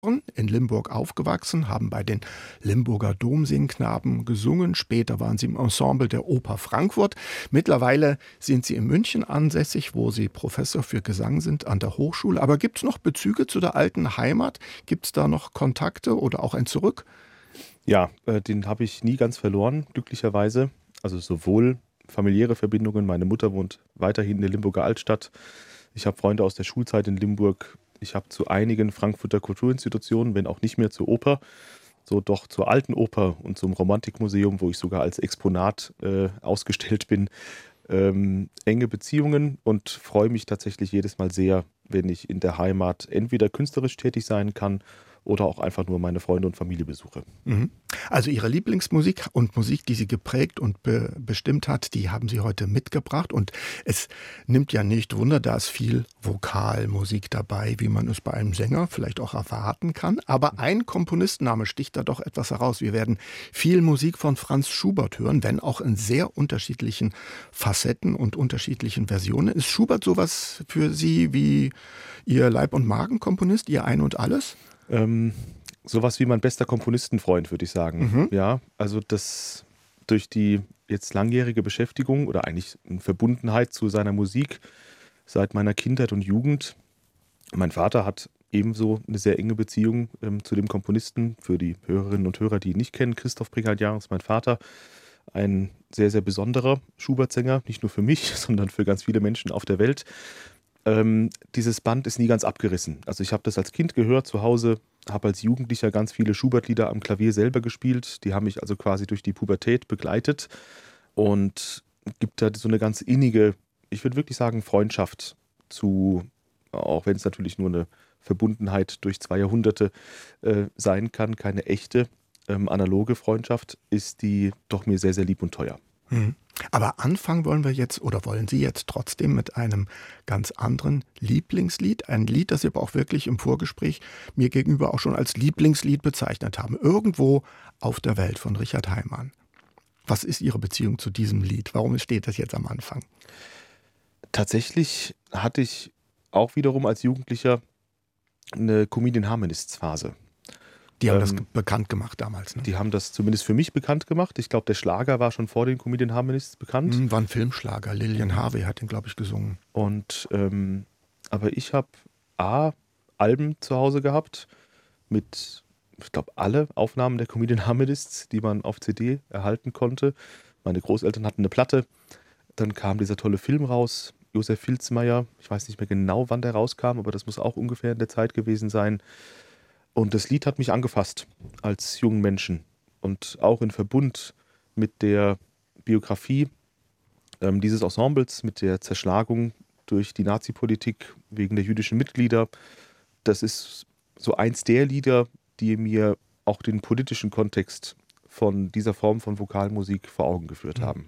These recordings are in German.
in Limburg aufgewachsen, haben bei den Limburger Domsingknaben gesungen. Später waren sie im Ensemble der Oper Frankfurt. Mittlerweile sind sie in München ansässig, wo sie Professor für Gesang sind an der Hochschule. Aber gibt es noch Bezüge zu der alten Heimat? Gibt es da noch Kontakte oder auch ein Zurück? Ja, den habe ich nie ganz verloren, glücklicherweise. Also sowohl familiäre Verbindungen, meine Mutter wohnt weiterhin in der Limburger Altstadt. Ich habe Freunde aus der Schulzeit in Limburg. Ich habe zu einigen Frankfurter Kulturinstitutionen, wenn auch nicht mehr zur Oper, so doch zur Alten Oper und zum Romantikmuseum, wo ich sogar als Exponat ausgestellt bin, enge Beziehungen und freue mich tatsächlich jedes Mal sehr, wenn ich in der Heimat entweder künstlerisch tätig sein kann oder auch einfach nur meine Freunde und Familie besuche. Mhm. Also Ihre Lieblingsmusik und Musik, die Sie geprägt und bestimmt hat, die haben Sie heute mitgebracht. Und es nimmt ja nicht Wunder, da ist viel Vokalmusik dabei, wie man es bei einem Sänger vielleicht auch erwarten kann. Aber ein Komponistenname sticht da doch etwas heraus. Wir werden viel Musik von Franz Schubert hören, wenn auch in sehr unterschiedlichen Facetten und unterschiedlichen Versionen. Ist Schubert sowas für Sie wie Ihr Leib- und Magenkomponist, Ihr Ein und Alles? Sowas wie mein bester Komponistenfreund, würde ich sagen. Mhm. Ja, also das durch die jetzt langjährige Beschäftigung oder eigentlich eine Verbundenheit zu seiner Musik seit meiner Kindheit und Jugend. Mein Vater hat ebenso eine sehr enge Beziehung zu dem Komponisten. Für die Hörerinnen und Hörer, die ihn nicht kennen, Christoph Brigadier ist mein Vater. Ein sehr, sehr besonderer Schubert-Sänger, nicht nur für mich, sondern für ganz viele Menschen auf der Welt. Dieses Band ist nie ganz abgerissen. Also ich habe das als Kind gehört zu Hause, habe als Jugendlicher ganz viele Schubert-Lieder am Klavier selber gespielt. Die haben mich also quasi durch die Pubertät begleitet und gibt da so eine ganz innige, ich würde wirklich sagen, Freundschaft zu, auch wenn es natürlich nur eine Verbundenheit durch 2 Jahrhunderte sein kann, keine echte analoge Freundschaft, ist die doch mir sehr, sehr lieb und teuer. Mhm. Aber anfangen wollen wir jetzt oder wollen Sie jetzt trotzdem mit einem ganz anderen Lieblingslied. Ein Lied, das Sie aber auch wirklich im Vorgespräch mir gegenüber auch schon als Lieblingslied bezeichnet haben. Irgendwo auf der Welt von Richard Heimann. Was ist Ihre Beziehung zu diesem Lied? Warum steht das jetzt am Anfang? Tatsächlich hatte ich auch wiederum als Jugendlicher eine Comedian Harmonists Phase. Die haben das bekannt gemacht damals, ne? Die haben das zumindest für mich bekannt gemacht. Ich glaube, der Schlager war schon vor den Comedian Harmonists bekannt. War ein Filmschlager. Lilian Harvey hat den, glaube ich, gesungen. Und aber ich habe Alben zu Hause gehabt mit, ich glaube, alle Aufnahmen der Comedian Harmonists, die man auf CD erhalten konnte. Meine Großeltern hatten eine Platte. Dann kam dieser tolle Film raus, Josef Filzmaier. Ich weiß nicht mehr genau, wann der rauskam, aber das muss auch ungefähr in der Zeit gewesen sein. Und das Lied hat mich angefasst als jungen Menschen und auch in Verbund mit der Biografie dieses Ensembles, mit der Zerschlagung durch die Nazi-Politik wegen der jüdischen Mitglieder. Das ist so eins der Lieder, die mir auch den politischen Kontext von dieser Form von Vokalmusik vor Augen geführt haben.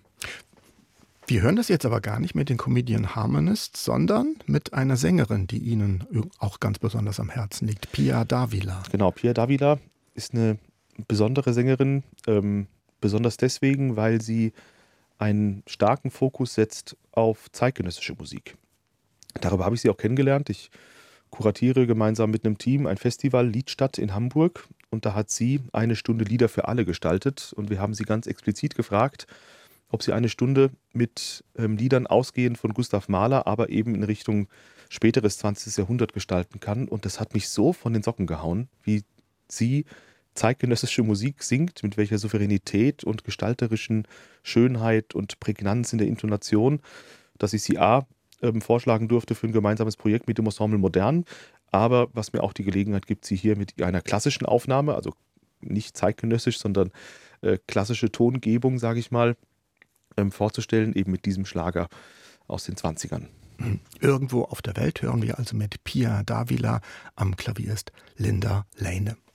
Wir hören das jetzt aber gar nicht mit den Comedian Harmonists, sondern mit einer Sängerin, die Ihnen auch ganz besonders am Herzen liegt, Pia Davila. Genau, Pia Davila ist eine besondere Sängerin, besonders deswegen, weil sie einen starken Fokus setzt auf zeitgenössische Musik. Darüber habe ich sie auch kennengelernt. Ich kuratiere gemeinsam mit einem Team ein Festival Liedstadt in Hamburg und da hat sie 1 Stunde Lieder für alle gestaltet und wir haben sie ganz explizit gefragt, ob sie 1 Stunde mit Liedern ausgehend von Gustav Mahler, aber eben in Richtung späteres 20. Jahrhundert gestalten kann. Und das hat mich so von den Socken gehauen, wie sie zeitgenössische Musik singt, mit welcher Souveränität und gestalterischen Schönheit und Prägnanz in der Intonation, dass ich sie vorschlagen durfte für ein gemeinsames Projekt mit dem Ensemble Modern. Aber was mir auch die Gelegenheit gibt, sie hier mit einer klassischen Aufnahme, also nicht zeitgenössisch, sondern klassische Tongebung, sage ich mal, vorzustellen, eben mit diesem Schlager aus den 20ern. Irgendwo auf der Welt hören wir also mit Pia Davila. Am Klavier ist Linda Lehne.